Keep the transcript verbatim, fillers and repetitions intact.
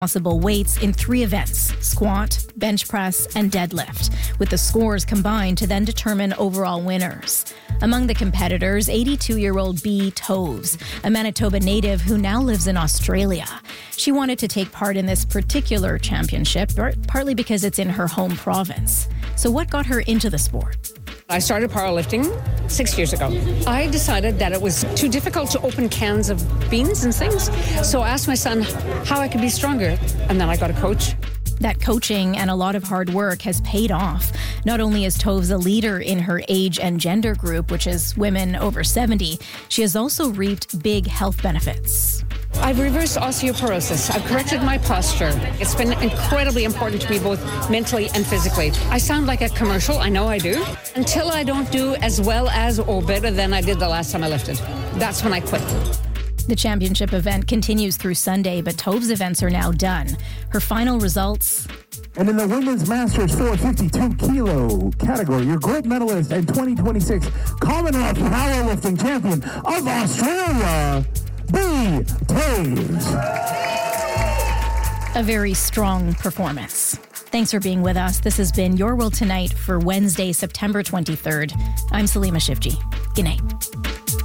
possible weights in three events: squat, bench press, and deadlift, with the scores combined to then determine overall winners. Among the competitors, eighty-two-year-old Bea Toews, a Manitoba native who now lives in Australia. She wanted to take part in this particular championship, partly because it's in her home province. So what got her into the sport? I started powerlifting six years ago. I decided that it was too difficult to open cans of beans and things. So I asked my son how I could be stronger. And then I got a coach. That coaching and a lot of hard work has paid off. Not only is Toews a leader in her age and gender group, which is women over seventy, she has also reaped big health benefits. I've reversed osteoporosis. I've corrected my posture. It's been incredibly important to me both mentally and physically. I sound like a commercial, I know I do, until I don't do as well as or better than I did the last time I lifted. That's when I quit. The championship event continues through Sunday, but Toews' events are now done. Her final results... And in the women's Masters four fifty-two kilo category, your gold medalist and twenty twenty-six Commonwealth Powerlifting Champion of Australia, Bea Toews. A very strong performance. Thanks for being with us. This has been Your World Tonight for Wednesday, September twenty-third. I'm Salima Shivji. Good night.